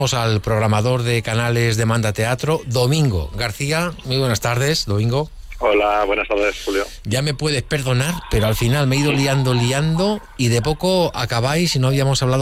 Al programador de canales de Manda Teatro, Domingo García. Muy buenas tardes, Domingo. Hola, buenas tardes, Julio. Ya me puedes perdonar, pero al final me he ido liando y de poco acabáis y no habíamos hablado